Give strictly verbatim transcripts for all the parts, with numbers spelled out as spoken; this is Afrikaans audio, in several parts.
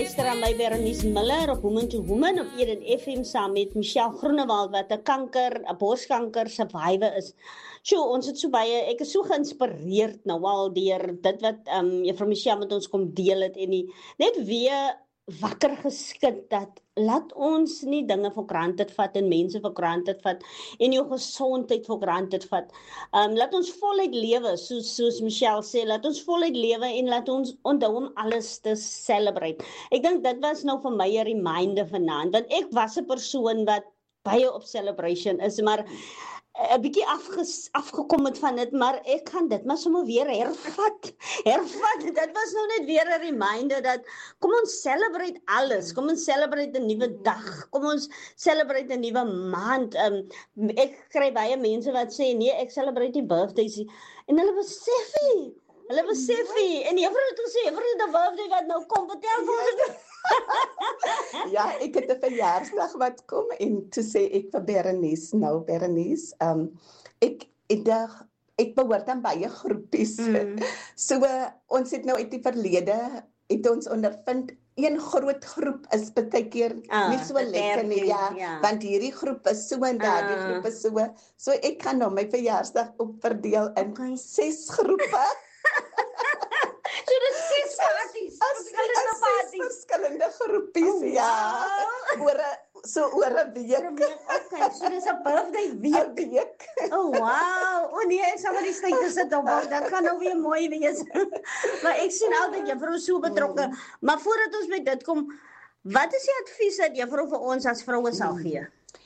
luister aan my Berenice Miller op Woman to Woman op Eden F M saam met Michelle Groenewald wat 'n kanker, 'n borskanker survivor is. So, ons het so baie, ek is so geïnspireerd nou al deur dit wat um, juffrou Michelle met ons kom deel het en die, net weer wakker geskit dat laat ons nie dinge vir granted vat en mense vir granted vat en jou gesondheid vir granted vat. Um, laat ons voluit lewe, soos, soos Michelle sê, laat ons voluit lewe en laat ons onthou om alles te celebrate. Ek dink dit was nou vir my 'n reminder vanaand, want ek was 'n persoon wat baie op celebration is, maar 'n bietjie afges, afgekom het van dit, maar ek gaan dit maar sommer weer hervat. Hervat, dit was nou net weer 'n reminder dat kom ons celebrate alles. Kom ons celebrate 'n nuwe dag. Kom ons celebrate 'n nuwe maand. Um, ek kry baie mense wat sê nee, ek celebrate die birthdays nie. En hulle besef nie. Hulle besef nie. En juffrou het gesê, juffrou het 'n birthday wat nou kom. Vertel vir ons. Ja, ek het 'n verjaarsdag wat kom en toe sê ek vir Berenice, nou Berenice, um, ek ek dag ek behoort aan baie groepies. Mm. So uh, ons het nou uit die verlede het ons ondervind een groot groep is baie keer ah, nie so lekker nie, ja, ja, want hierdie groep is so en daardie ah. groep is so. So ek gaan nou my verjaarsdag opverdeel in okay. ses groepe. So dis ses parties, verskillende parties, verskillende groepies, oh, ja, wow. oor 'n so oor 'n week. Okay, so dis 'n birthday week. week. Oh wow, o nee, ek sal maar die tyd sit op, dit gaan nou weer mooi wees. Maar ek sien altyd juffrou so betrokke. Mm. Maar voordat ons by dit kom, wat is die advies wat juffrou vir ons as vroue sal gee?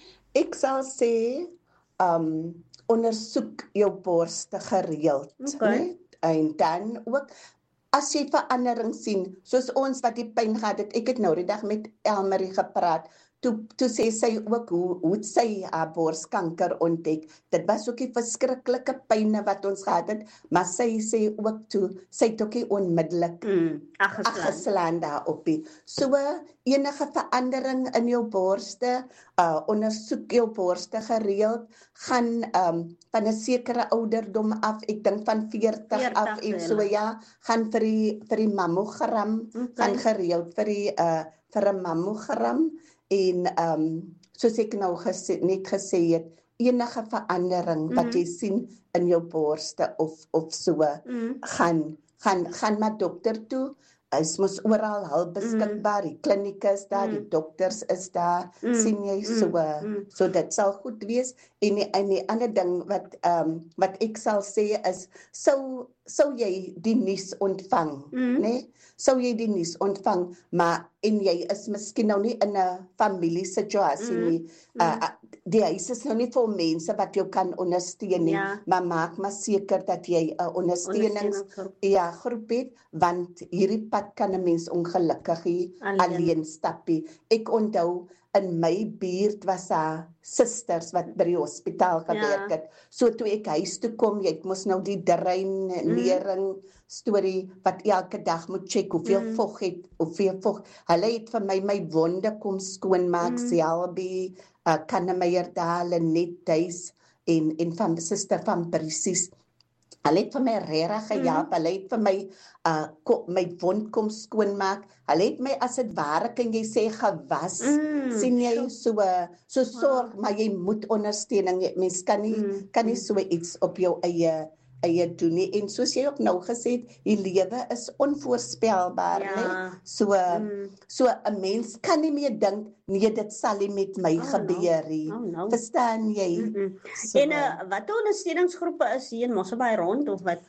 Ek sal sê, um, ondersoek jou borste gereeld, okay. nee? En dan ook as jy verandering sien, soos ons wat die pyn gehad het, ek het nou die dag met Elmarie gepraat, toe, toe sê sy ook hoe, hoe sy haar borskanker ontdek. Dit was ook die verskriklike pynne wat ons gehad het, maar sy sê ook toe, sy het ook nie onmiddellik mm, afgeslaan daarop. So enige verandering in jou borste, uh, ondersoek jou borste gereeld, gaan um, van 'n sekere ouderdom af, ek dink van veertig, veertig af en so ja, gaan vir die, vir die mammogram, okay. gaan gereeld vir die uh, vir 'n mammogram en um, soos ek nou gesê, net gesê het, enige verandering mm. wat jy sien in jou borste of of so, mm. gaan gaan gaan maar dokter toe. Is mos oral hulp beskikbaar, mm. die kliniek is daar, mm. die dokters is daar, mm. sien jy so, mm. so dit sal goed wees. En die, en die ander ding wat um, wat ek sal sê is, sou sou jy die nuus ontvang, mm. né? Sou jy die nuus ontvang, maar en jy is miskien nou nie in 'n familiesituasie mm. nie. Uh, die huis is nou nie vol mense wat jou kan ondersteun nie, ja. maar maak maar seker dat jy 'n uh, ondersteunings ja, groep het, want hierdie pad kan 'n mens ongelukkig alleen, alleen stappie. Ek onthou in my buurt was daar susters wat by die hospitaal gewerk het. Ja. So toe ek huis toe kom, jy mos nou die dreinering mm. storie wat elke dag moet check hoeveel mm. vog het, hoeveel vog. Hulle het vir my my wonde kom skoonmaak, mm. Selby, uh, Kannemeyer daar, net huis en en van suster van Presies. Hulle het vir my regtig gehelp, hulle het vir my uh, ko, my wond kom skoonmaak, hulle het my as dit ware kan jy sê gewas, mm, sien jy, so, so sorg, wow. maar jy moet ondersteuning, mens kan nie, mm, kan nie so iets op jou eie, eie doen nie, en soos jy ook nou gesê het, die lewe is onvoorspelbaar, ja. nee? so, mm. so 'n mens kan nie meer dink, nee, dit sal nie met my oh, gebeur nie, no. oh, no. verstaan jy? Mm -mm. So, en uh, wat ondersteuningsgroepe is hier in Mosselbaai rond, of wat?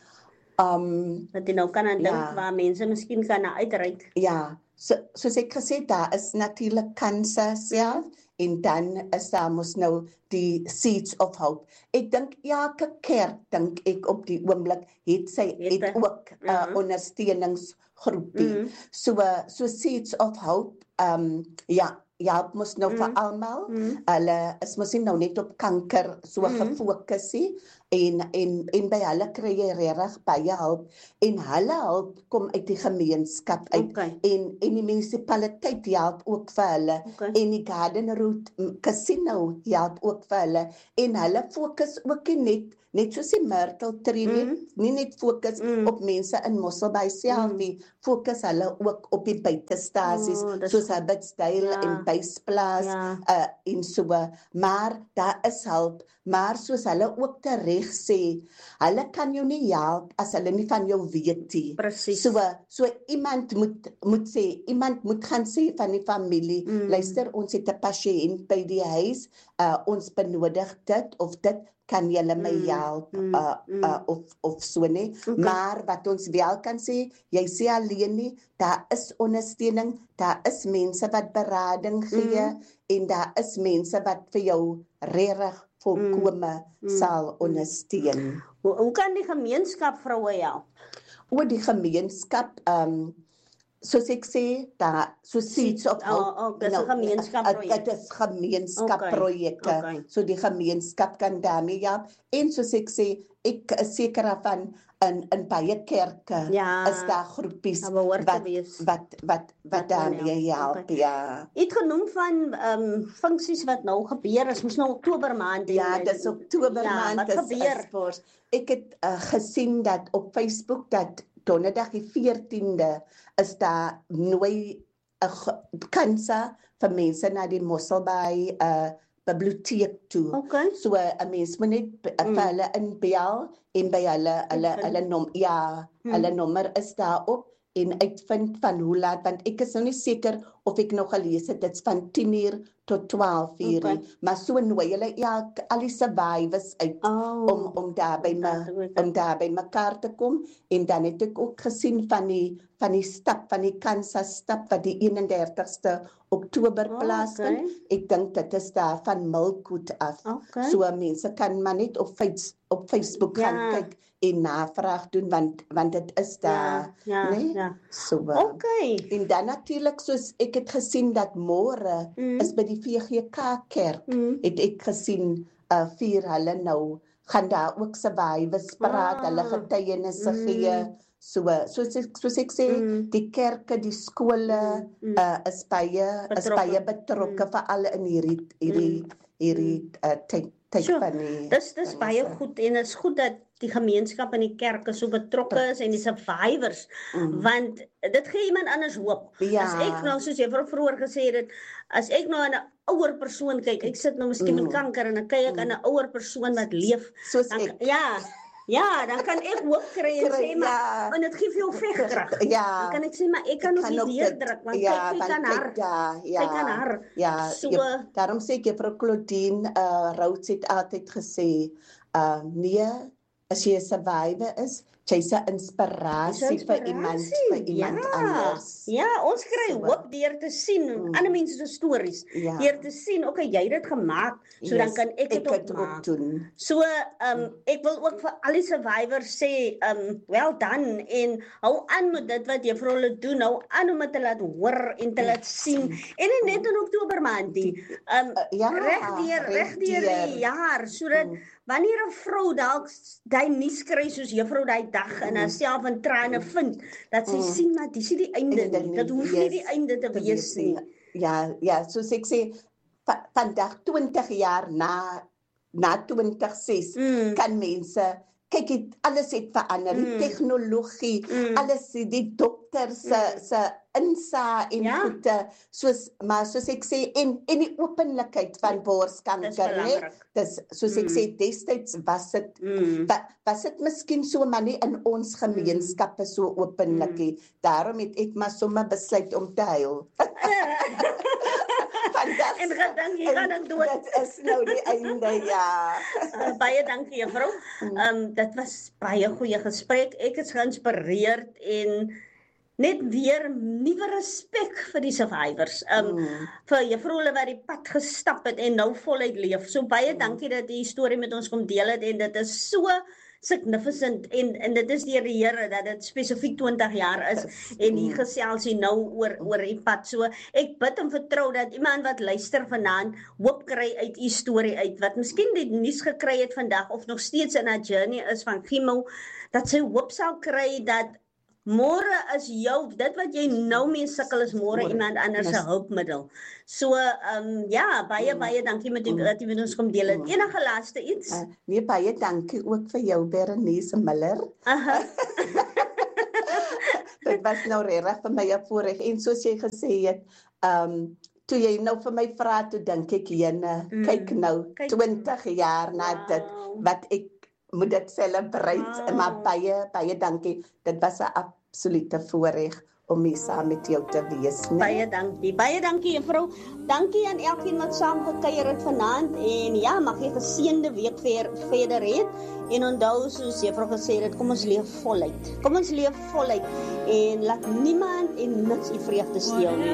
Um, wat jy nou kan aan dink, ja. waar mense miskien kan uitreik? Ja, so, soos ek gesê, daar is natuurlijk kanser self, en dan is daar mos nou die Seeds of Hope. Ek dink elke kerk, dink ek op die oomblik, het sy het, het ook 'n uh, uh, ondersteuningsgroepie. Mm -hmm. So, so Seeds of Hope, um, ja, ja, mos nou mm. vir almal. Mm. Hulle is mos nie nou net op kanker so mm. gefokus nie. En en en by hulle kry jy regtig baie hulp en hulle hulp kom uit die gemeenskap uit okay. en en die munisipaliteit help ook vir hulle okay. en die Garden Route Casino help ook vir hulle en hulle fokus ook nie net net soos die Myrtle Tree, Mm. nie net fokus Mm. op mense in Mosselbaai self Mm. nie, fokus hulle ook op die buitestasies, Oh, dis soos goed. Abbotsdale Ja. en Buysplaas, Ja. uh, en so, maar daar is hulp, maar soos hulle ook tereg sê, hulle kan jou nie help as hulle nie van jou weet nie. Presies. So, so iemand moet, moet sê, iemand moet gaan sê van die familie, Mm. luister, ons het 'n pasiënt by die huis, uh, ons benodig dit of dit, kan julle my Mm, help, mm, uh, mm. uh, of, of so nie. Okay. Maar wat ons wel kan sê, jy sê alleen nie, daar is ondersteuning, daar is mense wat berading gee, Mm. en daar is mense wat vir jou regtig volkome Mm. sal ondersteun. Hoe, hoe kan die gemeenskap vroue help? Oor die gemeenskap, um, soos ek sê, daar, so Seeds of Hope, Oh, oh, dis 'n gemeenskapprojek. Dit is gemeenskapprojekte, Okay, okay. so die gemeenskap kan daarmee help. En soos ek sê, ek is seker daarvan, in, in baie kerke Ja, is daar groepies daar behoort te wat, wees. wat, wat, wat Wat kan daarmee help, help, okay. ja. Jy het genoem van um, funksies wat nou gebeur, is mos nou Oktobermaand. en- Ja, dis Oktobermaand, Ja, wat is, gebeur? is voor. Ek het uh, gesien dat op Facebook dat donderdag die veertiende is daar nooi 'n kansa vir mense na die Mosselbaai uh, biblioteek toe. Okay. So 'n mens moet net b- Mm. vir hulle inbel en by hulle hulle Uitvind. hulle nom ja, Mm. hulle nommer is daarop en uitvind van hoe laat, want ek is nou nie seker of ek nog gelees het, dit's van tien uur tot twaalf uur, Okay. maar so nooi hulle elke al die survivors uit Oh. om om daar by Om my daar te werk. om daar by mekaar te kom, en dan het ek ook gesien van die van die stap van die Kansas stap wat die eenendertigste Oktober Oh, plaasvind. okay. Ek dink dit is daar van Milkwood af. Okay. So mense kan maar net op face, op Facebook Ja. gaan kyk en navraag doen, want want dit is daar, ja, né? ja. So. uh, Okay. En dan natuurlik, soos ek het gesien dat môre Mm. is by die V G K kerk, Mm. het ek gesien uh, vier hulle nou, gaan daar ook survivors praat, Ah. hulle getuienisse Mm. gee. So, soos ek, soos ek sê, Mm. die kerke, die skole, Mm, mm. uh, is baie is Betrokke. baie betrokke, Mm. veral in hierdie hierdie hierdie uh, tyd tyd Sure. van die Dis dis van baie ons, goed en dit is goed dat die gemeenskap en die kerke so betrokke is en die survivors, Mm. want dit gee iemand anders hoop. Ja. As ek nou, soos jy vrou vroeër gesê het, as ek nou aan 'n ouer persoon kyk, ek sit nou miskien met Mm. kanker en dan kyk ek aan 'n ouer persoon wat leef, soos dan, ek. ja, ja, dan kan ek hoop kry en Kry, sê maar, ja. en dit gee vir jou vegkrag. Ja. Dan kan ek sê maar ek kan Ek nog nie ook dit- deurdruk, want ja, kyk, want kyk aan kyk haar. daar, ja. Kyk aan haar. Ja, So- jy- daarom sê ek juffrou Claudine uh, Rhodes het altyd gesê, uh, nee, as jy 'n survivor is, jy's 'n inspirasie vir iemand, vir iemand ja. anders. Ja, ons kry So, hoop deur te sien Mm. ander mense se stories. Ja. Deur te sien, okay, jy het dit gemaak, so dan Yes, kan ek dit ek ook het ook maak. doen. So, um ek wil ook vir al die survivors sê, um well done en hou aan met dit wat juffrou hulle doen, hou aan om dit te laat hoor en te laat sien. En nie net in Oktobermaand nie. Um Uh, ja, regdeur regdeur die regdeur. jaar sodat Mm. wanneer 'n vrou dalk daai nuus kry soos juffrou daai dag en haarself in trane vind, dat sy Mm. sien maar dis nie die einde Einde nie. nie, Dit hoef nie yes, die einde te te wees wees nie. nie. Ja, ja, soos ek sê, va- vandag twintig jaar na na twintig ses Mm. kan mense kyk, het, alles het verander, die Mm. tegnologie, Mm. alles, die dokter se Mm. se insa en Ja. goede, soos maar soos ek sê, en en die openlikheid van Dis borskanker, né? belangrik. Dis soos ek Mm. sê, destyds was dit Mm. wa, was dit miskien so, maar nie in ons gemeenskappe so openlik nie. Daarom het ek maar sommer besluit om te huil. Want dat- En gedink jy gaan dit dood. Dit is nou die einde, ja. Uh, baie dankie juffrou. Um dit was baie goeie gesprek. Ek is geïnspireerd en net weer nuwe respek vir die survivors. Um Mm. vir juffrou hulle wat die pad gestap het en nou voluit leef. So baie dankie dat jy die storie met ons kom deel het en dit is so significant en en dit is deur die Here dat dit spesifiek twintig jaar is en hier gesels hy nou oor oor die pad. So ek bid en vertrou dat iemand wat luister vanaand hoop kry uit u storie uit wat miskien die nuus gekry het vandag of nog steeds in 'n journey is van chemo, dat sy hoop sal kry dat Môre is jou, dit wat jy nou mee sukkel is môre Môre, iemand anders se mis- hulpmiddel. So, ehm ja, baie Mm. baie dankie met u Mm. dat u met ons kom deel het. Mm. Enige laaste iets? Uh, nee, baie dankie ook vir jou, Berenice Miller. Aha. Dit was nou regtig vir my 'n voorreg en soos jy gesê het, ehm um, toe jy nou vir my vra, toe dink ek Jene, Mm. kyk nou, Kyk. twintig jaar na dit Wow. wat ek moet dit celebrate, Wow. maar baie baie dankie. Dit was 'n absolute voorreg om mee saam met jou te wees, né? Baie dankie. Baie dankie juffrou. Dankie aan elkeen wat saam gekuier het vanaand en ja, mag jy 'n geseënde week ver, verder hê. En onthou soos juffrou gesê het, kom ons leef voluit. Kom ons leef voluit en laat niemand en niks u vreugde steel nie.